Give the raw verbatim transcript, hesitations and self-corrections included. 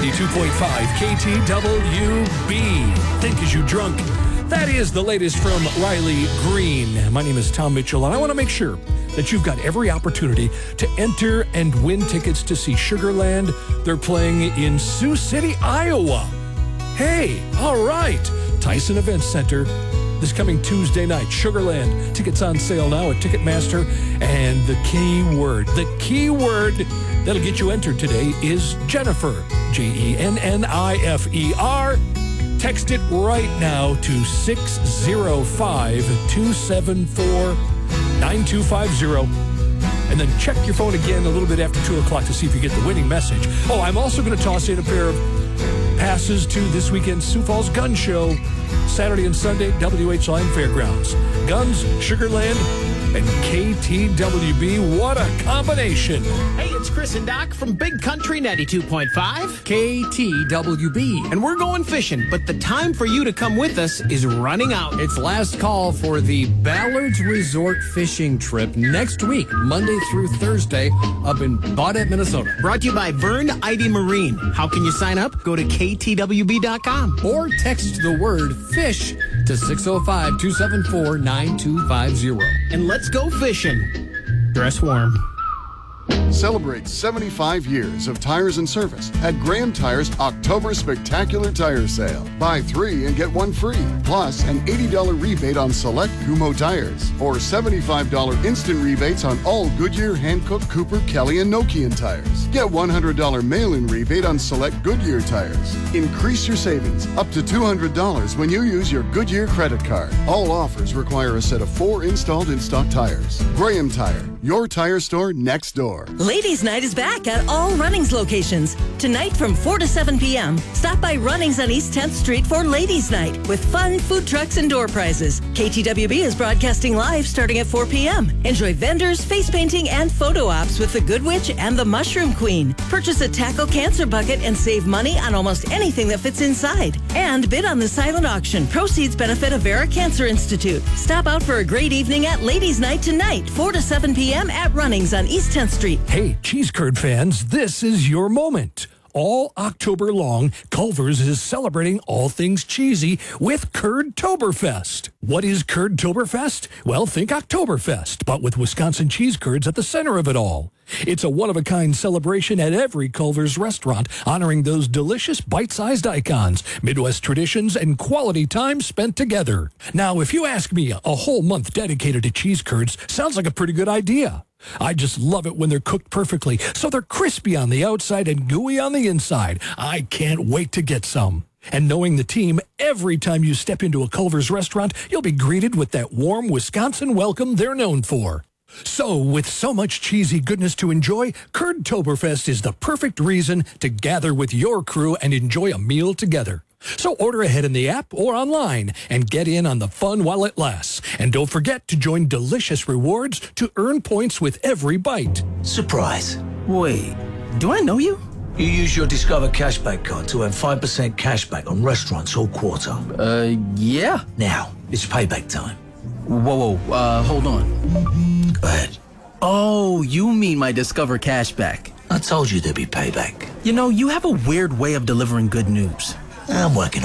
ninety-two point five K T W B. Think as you drunk. That is the latest from Riley Green. My name is Tom Mitchell, and I want to make sure that you've got every opportunity to enter and win tickets to see Sugarland. They're playing in Sioux City, Iowa. Hey, all right. Tyson Event Center this coming Tuesday night. Sugarland. Tickets on sale now at Ticketmaster. And the key word, the key word that'll get you entered today is Jennifer. J E N N I F E R. Text it right now to six zero five, two seven four, nine two five zero. And then check your phone again a little bit after two o'clock to see if you get the winning message. Oh, I'm also going to toss in a pair of passes to this weekend's Sioux Falls Gun Show, Saturday and Sunday, W H Line Fairgrounds. Guns, Sugarland, and K T W B. What a combination. Hey, it's Chris and Doc from Big Country ninety-two point five. K T W B. And we're going fishing, but the time for you to come with us is running out. It's last call for the Ballards Resort fishing trip next week, Monday through Thursday, up in Baudette, Minnesota. Brought to you by Vern Ivy Marine. How can you sign up? Go to K T W B dot com. Or text the word FISH to six oh five, two seven four, nine two five zero. And let's go fishing. Dress warm. Celebrate seventy-five years of tires and service at Graham Tire's October Spectacular Tire Sale. Buy three and get one free, plus an eighty dollars rebate on select Kumho tires, or seventy-five dollars instant rebates on all Goodyear, Hankook, Cooper, Kelly, and Nokian tires. Get one hundred dollars mail-in rebate on select Goodyear tires. Increase your savings up to two hundred dollars when you use your Goodyear credit card. All offers require a set of four installed in-stock tires. Graham Tire, your tire store next door. Ladies' Night is back at all Runnings locations. Tonight from four to seven p.m., stop by Runnings on East tenth Street for Ladies' Night with fun, food trucks, and door prizes. K T W B is broadcasting live starting at four p.m. Enjoy vendors, face painting, and photo ops with the Good Witch and the Mushroom Queen. Purchase a tackle cancer bucket and save money on almost anything that fits inside. And bid on the silent auction. Proceeds benefit Avera Cancer Institute. Stop out for a great evening at Ladies' Night tonight, four to seven p.m. at Runnings on East tenth Street. Hey, cheese curd fans, this is your moment. All October long, Culver's is celebrating all things cheesy with Curd-Toberfest. What is Curd-Toberfest? Well, think Oktoberfest, but with Wisconsin cheese curds at the center of it all. It's a one-of-a-kind celebration at every Culver's restaurant, honoring those delicious bite-sized icons, Midwest traditions, and quality time spent together. Now, if you ask me, a whole month dedicated to cheese curds sounds like a pretty good idea. I just love it when they're cooked perfectly, so they're crispy on the outside and gooey on the inside. I can't wait to get some. And knowing the team, every time you step into a Culver's restaurant, you'll be greeted with that warm Wisconsin welcome they're known for. So, with so much cheesy goodness to enjoy, Curd-Toberfest is the perfect reason to gather with your crew and enjoy a meal together. So order ahead in the app or online and get in on the fun while it lasts. And don't forget to join delicious rewards to earn points with every bite. Surprise. Wait, do I know you? You use your Discover Cashback card to earn five percent cashback on restaurants all quarter. Uh, yeah. Now, it's payback time. Whoa, whoa, uh, hold on. Go ahead. Oh, you mean my Discover Cashback. I told you there'd be payback. You know, you have a weird way of delivering good news. I'm working